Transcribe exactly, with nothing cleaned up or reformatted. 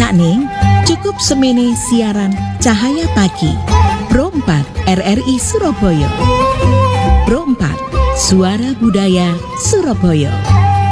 Yakni cukup semene siaran Cahaya Pagi Pro empat R R I Surabaya, Pro empat Suara Budaya Surabaya.